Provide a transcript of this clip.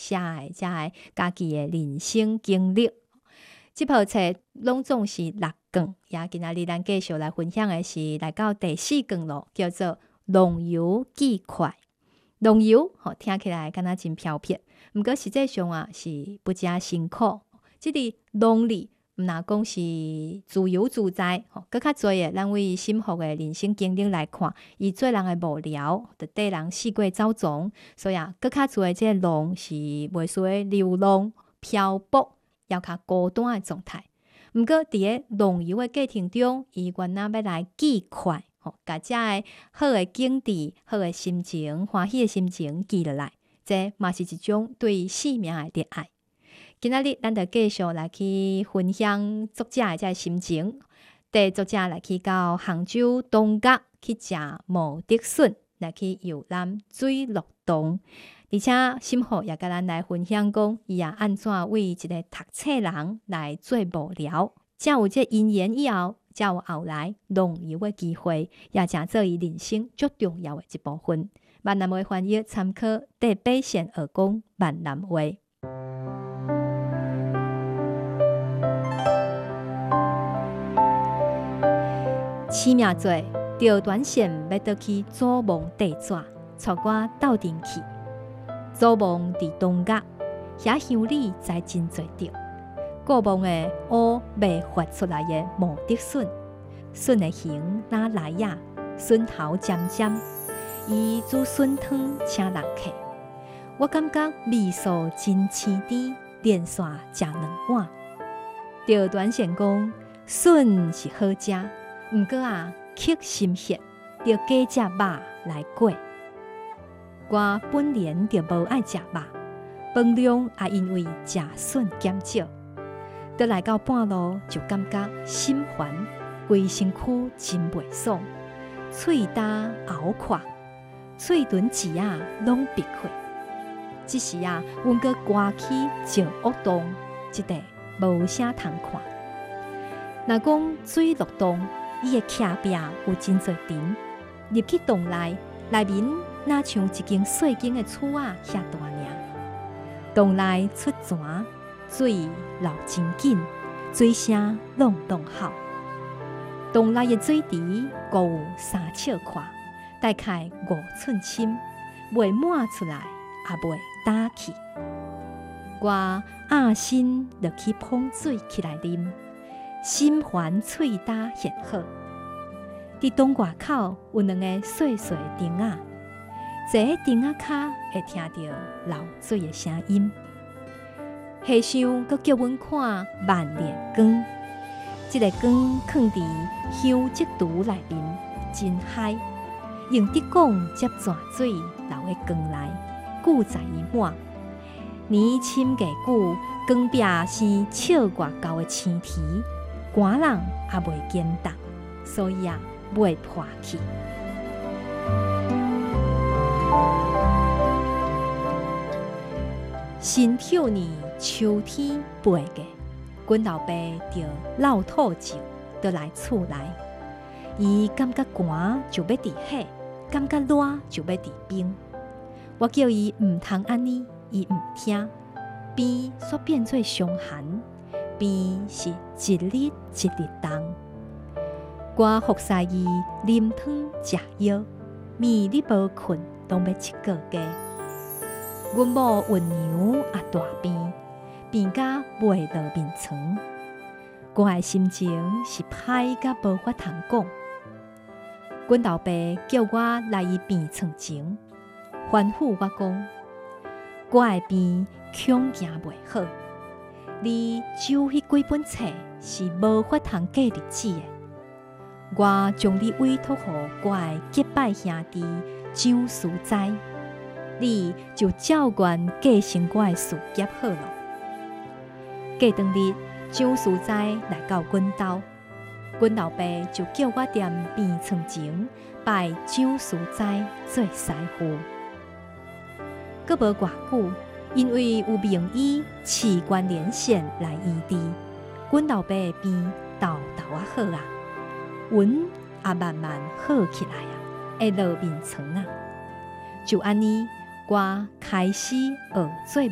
写的遮个家己的人生经历。这部册拢总是6卷，也今仔日咱继续来分享的是来到第4卷咯，叫做《农游记快》。农游听起来敢若真飘撇，毋过实际上啊是不加辛苦。这个农里毋若讲是自由自在，更较侪的咱为幸福的人生经历来看，伊做人的无聊，就缀人四过走踪，所以啊，更较侪的这个农是袂属于流浪漂泊，也较孤单的状态。毋过伫个农游的过程中，伊原来要来记快。把遮个好的景致、好的心情、欢喜的心情记落来，这嘛是一种对生命的热爱。今仔日咱就继续来去分享作者的这个心情。带作者来去到杭州东角去食毛竹笋，来去游览水陆洞，而且心福也甲咱来分享讲，伊也安怎为一个读册人来做无聊，才有这因缘以后。才有后来农游的机会，也成做伊人生最重要的一部分。闽南话翻译参考第8线学讲闽南话。起名做着短线要倒去祖墓地纸，带我斗阵去。祖墓伫东角，遐乡里栽真侪着。故墓的乌未发出来的毛竹笋，笋的形哪来呀？笋头尖尖，伊煮笋汤请人客。我感觉味素真鲜甜，连续食2碗。着短线讲，笋是好食，毋过啊，刻心血，着加食肉来过。我本年就无爱食肉，饭量也因为食笋减少。倒来到半路，就感觉心烦，规身躯真袂爽，喙焦喉渴，喙唇舌啊拢闭开。这时啊，阮阁刮起石屋洞，一个无啥通看。若讲水陆洞，伊的徛壁有真侪沉，入去洞内，内面若像一间细间的厝仔遐大尔。洞内出泉。水流真紧，水声隆隆好。洞内的水池各有3尺宽，大概5寸深，未满出来，也未打去。我压身落去捧水起来啉，心烦喙焦现好。伫洞外口有2个细细的灯仔，坐喺灯仔骹会听到流水的声音。和尚阁叫阮看万年光，这个光藏伫香积图内面，真嗨。用得讲接泉水流的光来，久在伊满。年深月久，光壁是笑外高的青堤，寒人也袂坚冻，所以啊，袂破去。新跳年秋天8月，阮老爸着落土酒，倒来厝内。伊感觉寒就要伫火，感觉热就要伫冰。我叫伊毋通安尼，伊毋听。边煞变做伤寒，边是一日一日冻。我服侍伊啉汤食药，暝日无困，拢要7个月。阮某温娘也大病，病甲袂落面床。我的心情是歹甲无法通讲。阮老爸叫我来伊病床前，吩咐我讲：我的病恐惊袂好，你酒迄几本册是无法通过日子的。我将你委托予我的结拜兄弟蒋书斋。你就照原继承我的事业好了。过当日，蒋书斋来到阮兜，阮老爸就叫我踮病床前拜蒋书斋做师傅。阁无偌久，因为有名医器官连线来医治，阮老爸的病豆豆啊好啊，阮也慢慢好起来啊，会落面床啊。就安尼，我开始学做